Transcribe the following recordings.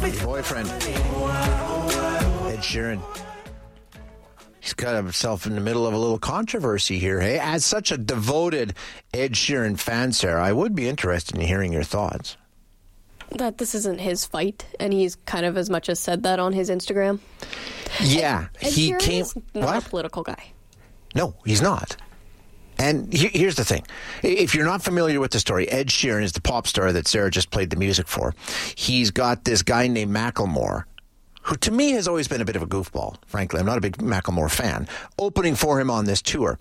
Your boyfriend, Ed Sheeran. He's got himself in the middle of a little controversy here. Hey, as such a devoted Ed Sheeran fan, Sarah, I would be interested in hearing your thoughts. That this isn't his fight, and he's kind of as much as said that on his Instagram. Yeah, Ed he Sheeran came. is not a political guy. No, he's not. And here's the thing. If you're not familiar with the story, Ed Sheeran is the pop star that Sarah just played the music for. He's got this guy named Macklemore, who to me has always been a bit of a goofball, frankly. I'm not a big Macklemore fan, opening for him on this tour.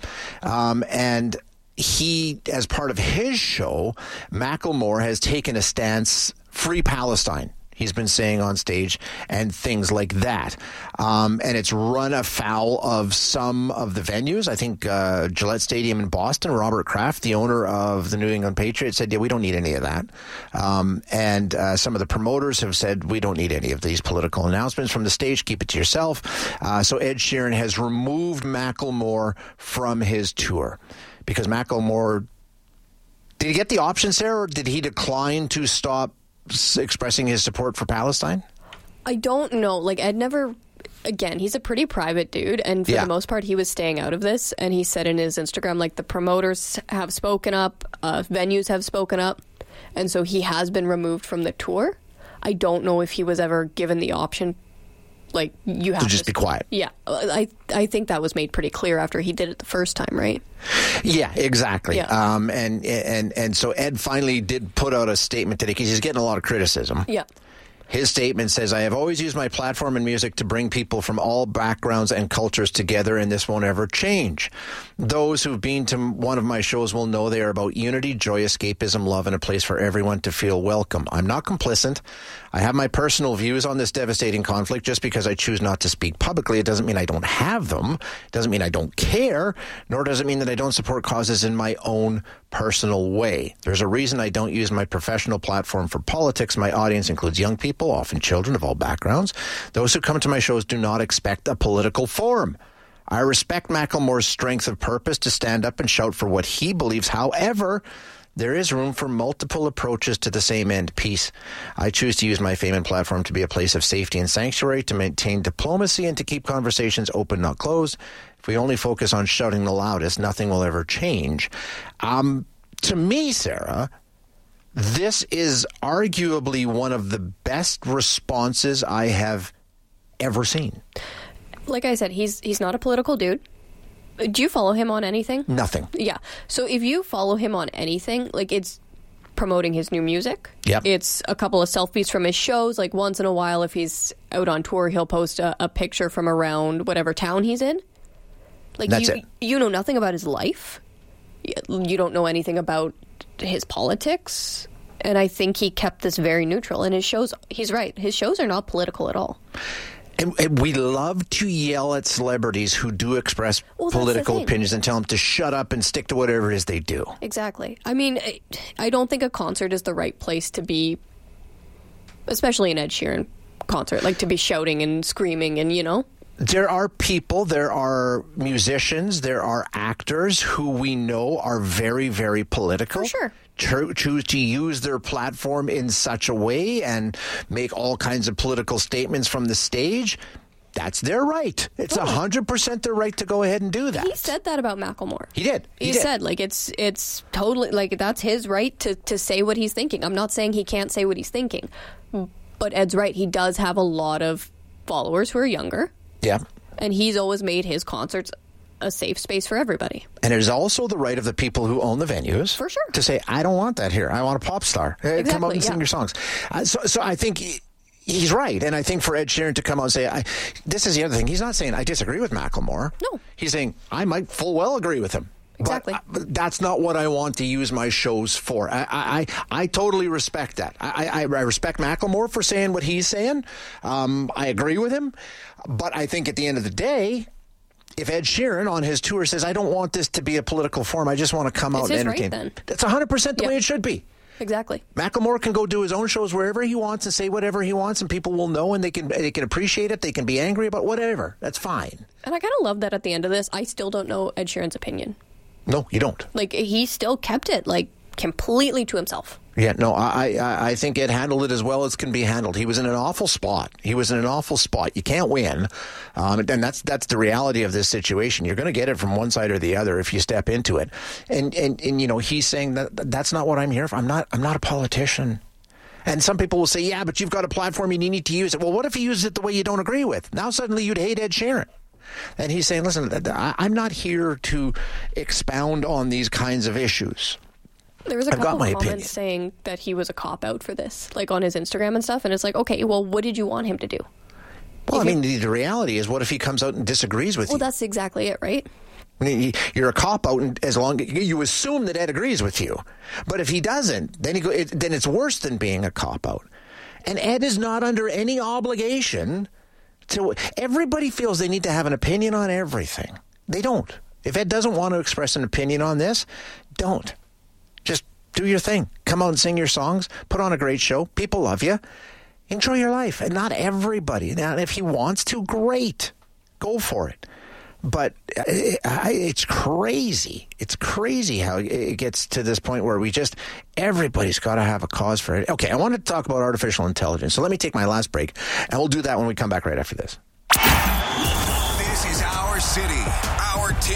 And he, as part of his show, Macklemore has taken a stance, free Palestine. He's been saying on stage and things like that. And it's run afoul of some of the venues. I think Gillette Stadium in Boston, Robert Kraft, the owner of the New England Patriots, said, yeah, we don't need any of that. And some of the promoters have said, we don't need any of these political announcements from the stage. Keep it to yourself. So Ed Sheeran has removed Macklemore from his tour because Macklemore, did he get the option, Sarah, or did he decline to stop expressing his support for Palestine? I don't know. Like, Ed never... Again, he's a pretty private dude, and for the most part, he was staying out of this. And he said in his Instagram, like, the promoters have spoken up, venues have spoken up, and so he has been removed from the tour. I don't know if he was ever given the option, like, you have to just be quiet. Yeah, I think that was made pretty clear after he did it the first time, right? Yeah, exactly. Yeah. And so Ed finally did put out a statement today because he's getting a lot of criticism. Yeah. His statement says, I have always used my platform in music to bring people from all backgrounds and cultures together, and this won't ever change. Those who've been to one of my shows will know they are about unity, joy, escapism, love, and a place for everyone to feel welcome. I'm not complicit. I have my personal views on this devastating conflict. Just because I choose not to speak publicly, it doesn't mean I don't have them. It doesn't mean I don't care, nor does it mean that I don't support causes in my own personal way. There's a reason I don't use my professional platform for politics. My audience includes young people, often children of all backgrounds. Those who come to my shows do not expect a political forum. I respect Macklemore's strength of purpose to stand up and shout for what he believes. However, there is room for multiple approaches to the same end, peace. I choose to use my fame and platform to be a place of safety and sanctuary, to maintain diplomacy, and to keep conversations open, not closed. If we only focus on shouting the loudest, nothing will ever change. To me, Sarah, this is arguably one of the best responses I have ever seen. Like I said, he's not a political dude. Do you follow him on anything? Nothing. Yeah. So if you follow him on anything, like, it's promoting his new music. Yep. It's a couple of selfies from his shows. Like, once in a while, if he's out on tour, he'll post a picture from around whatever town he's in. Like, that's it. You know nothing about his life. You don't know anything about his politics. And I think he kept this very neutral. And his shows, he's right, his shows are not political at all. And we love to yell at celebrities who do express political opinions and tell them to shut up and stick to whatever it is they do. Exactly. I mean, I don't think a concert is the right place to be, especially an Ed Sheeran concert, like, to be shouting and screaming and, you know. There are people, there are musicians, there are actors who we know are very, very political. For sure. Choose to use their platform in such a way and make all kinds of political statements from the stage. That's their right. It's 100% their right to go ahead and do that. He said that about Macklemore. He did. He said, like, it's totally, like, that's his right to say what he's thinking. I'm not saying he can't say what he's thinking. But Ed's right. He does have a lot of followers who are younger. Yeah. And he's always made his concerts a safe space for everybody. And it is also the right of the people who own the venues, for sure, to say, I don't want that here. I want a pop star. Exactly, come out and sing your songs. So I think he's right. And I think for Ed Sheeran to come out and say, this is the other thing. He's not saying, I disagree with Macklemore. No. He's saying, I might full well agree with him. Exactly. But that's not what I want to use my shows for. I totally respect that. I respect Macklemore for saying what he's saying. I agree with him. But I think at the end of the day, if Ed Sheeran on his tour says, I don't want this to be a political forum, I just want to come out and entertain. Right, then. That's 100% the way it should be. Exactly. Macklemore can go do his own shows wherever he wants and say whatever he wants, and people will know, and they can appreciate it. They can be angry about whatever. That's fine. And I kind of love that at the end of this, I still don't know Ed Sheeran's opinion. No, you don't. Like, he still kept it. Like, completely to himself. Yeah, no, I think Ed handled it as well as can be handled. He was in an awful spot. You can't win. And that's the reality of this situation. You're going to get it from one side or the other if you step into it. And he's saying that's not what I'm here for. I'm not a politician. And some people will say, yeah, but you've got a platform and you need to use it. Well, what if he uses it the way you don't agree with? Now suddenly you'd hate Ed Sheeran. And he's saying, listen, I'm not here to expound on these kinds of issues. There was a couple of comments saying that he was a cop-out for this, like on his Instagram and stuff. And it's like, okay, well, what did you want him to do? Well, the reality is, what if he comes out and disagrees with you? Well, that's exactly it, right? You're a cop-out, and as long you assume that Ed agrees with you. But if he doesn't, then then it's worse than being a cop-out. And Ed is not under any obligation to. Everybody feels they need to have an opinion on everything. They don't. If Ed doesn't want to express an opinion on this, don't. Just do your thing. Come out and sing your songs. Put on a great show. People love you. Enjoy your life. And not everybody. Now, if he wants to, great. Go for it. But it's crazy. It's crazy how it gets to this point where everybody's got to have a cause for it. Okay, I want to talk about artificial intelligence. So let me take my last break, and we'll do that when we come back right after this. This is our city, our